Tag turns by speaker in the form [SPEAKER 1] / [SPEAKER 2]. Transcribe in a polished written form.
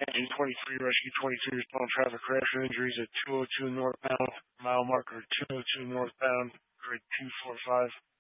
[SPEAKER 1] Engine 23, Rescue 23, respond traffic crash or injuries at 202 northbound, mile marker 202 northbound, grid 245.